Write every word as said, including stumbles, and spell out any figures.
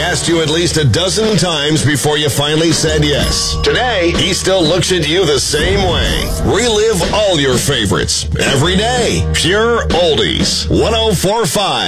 asked you at least a dozen times before you finally said yes. Today, he still looks at you the same way. Relive all your favorites every day. Pure Oldies. one oh four point five